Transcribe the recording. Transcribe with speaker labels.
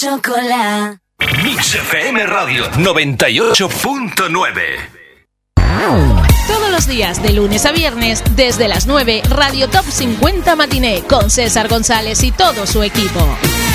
Speaker 1: Chocolate.
Speaker 2: Mix FM Radio 98.9.
Speaker 3: Todos los días, de lunes a viernes, desde las 9, Radio Top 50 Matiné, con César González y todo su equipo.